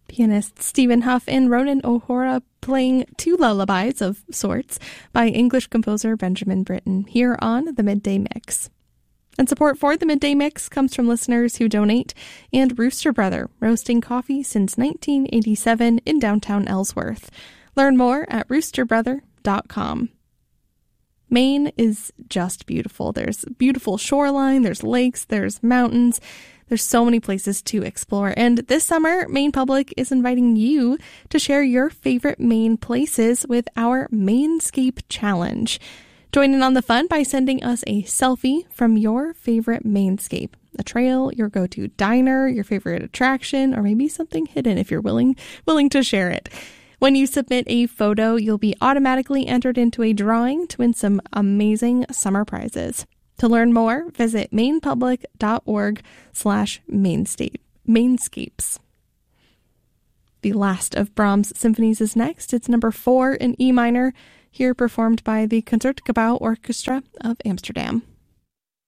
Pianists Stephen Huff and Ronan O'Hora playing two lullabies of sorts by English composer Benjamin Britten here on the Midday Mix. And support for the Midday Mix comes from listeners who donate and Rooster Brother, roasting coffee since 1987 in downtown Ellsworth. Learn more at roosterbrother.com. Maine is just beautiful. There's beautiful shoreline, there's lakes, there's mountains. There's so many places to explore. And this summer, Maine Public is inviting you to share your favorite Maine places with our Mainscape Challenge. Join in on the fun by sending us a selfie from your favorite Mainscape. A trail, your go-to diner, your favorite attraction, or maybe something hidden if you're willing to share it. When you submit a photo, you'll be automatically entered into a drawing to win some amazing summer prizes. To learn more, visit mainepublic.org/mainscapes. The last of Brahms' symphonies is next. It's number 4 in E minor, here performed by the Concertgebouw Orchestra of Amsterdam.